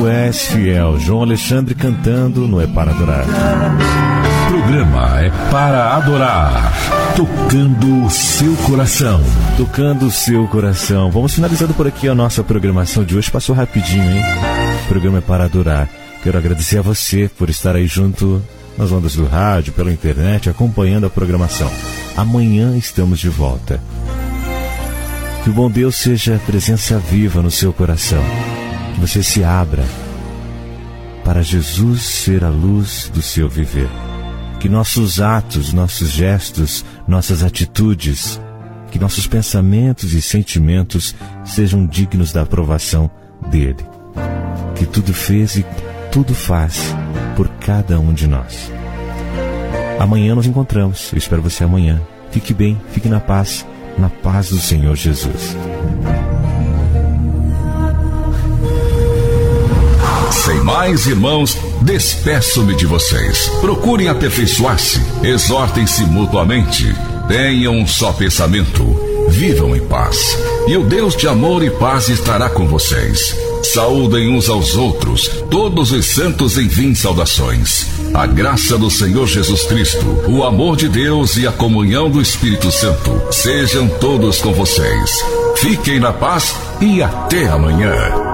Tu és fiel. João Alexandre cantando no É Para Adorar. Programa É Para Adorar, tocando o seu coração. Tocando o seu coração. Vamos finalizando por aqui a nossa programação de hoje. Passou rapidinho, hein? O programa É Para Adorar. Quero agradecer a você por estar aí junto nas ondas do rádio, pela internet, acompanhando a programação. Amanhã estamos de volta. Que o bom Deus seja presença viva no seu coração. Que você se abra para Jesus ser a luz do seu viver. Que nossos atos, nossos gestos, nossas atitudes, que nossos pensamentos e sentimentos sejam dignos da aprovação dele. Que tudo fez e tudo faz por cada um de nós. Amanhã nos encontramos. Eu espero você amanhã. Fique bem, fique na paz do Senhor Jesus. Sem mais, irmãos, despeço-me de vocês. Procurem aperfeiçoar-se, exortem-se mutuamente, tenham um só pensamento, vivam em paz. E o Deus de amor e paz estará com vocês. Saúdem uns aos outros, todos os santos enviem saudações. A graça do Senhor Jesus Cristo, o amor de Deus e a comunhão do Espírito Santo sejam todos com vocês. Fiquem na paz e até amanhã.